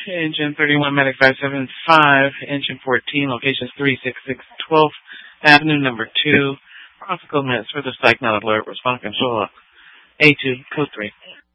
Engine 31, Medic 575, Engine 14, locations 366 12th Avenue, number 2. Possible minutes for the psych not alert. Respond control A2, code 3.